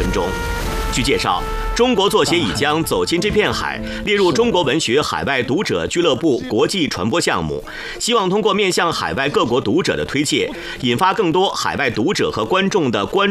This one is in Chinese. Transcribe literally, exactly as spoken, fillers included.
分钟。据介绍，中国作协已将《走进这片海》列入中国文学海外读者俱乐部国际传播项目，希望通过面向海外各国读者的推介，引发更多海外读者和观众的关注。